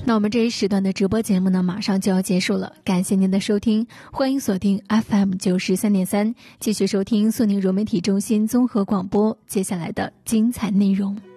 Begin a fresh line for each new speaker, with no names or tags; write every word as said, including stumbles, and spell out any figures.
那我们这一时段的直播节目呢，马上就要结束了，感谢您的收听，欢迎锁定 F M 九十三点三，继续收听苏宁融媒体中心综合广播接下来的精彩内容。